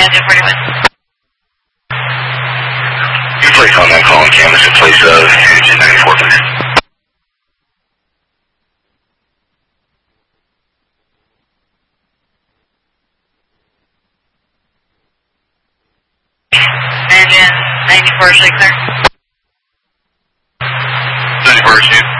Engine 41. You place on that call and canvas in place of Engine 94, please. Engine 94, 6 there. 94, shoot.